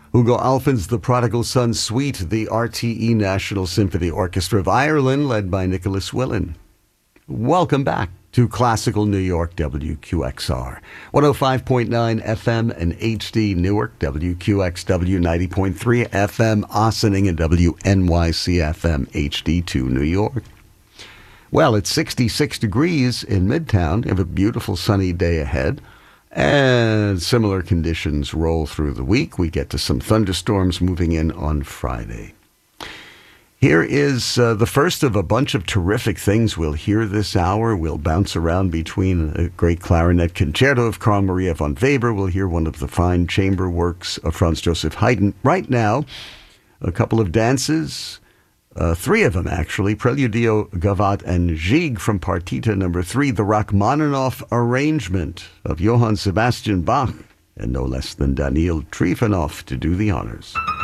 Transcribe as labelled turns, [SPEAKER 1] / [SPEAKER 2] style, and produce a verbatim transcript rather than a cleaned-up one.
[SPEAKER 1] Hugo Alphen's The Prodigal Son Suite, the R T E National Symphony Orchestra of Ireland, led by Nicholas Willan. Welcome back to Classical New York, W Q X R. one oh five point nine F M and H D Newark, W Q X W ninety point three F M Ossining, and W N Y C F M H D two New York. Well, it's sixty-six degrees in Midtown. You have a beautiful sunny day ahead. And similar conditions roll through the week. We get to some thunderstorms moving in on Friday. Here is uh, the first of a bunch of terrific things we'll hear this hour. We'll bounce around between a great clarinet concerto of Carl Maria von Weber. We'll hear one of the fine chamber works of Franz Joseph Haydn. Right now, a couple of dances. Uh, three of them, actually. Preludio, Gavotte, and Gigue from Partita number three, the Rachmaninoff arrangement of Johann Sebastian Bach, and no less than Daniil Trifonov to do the honors.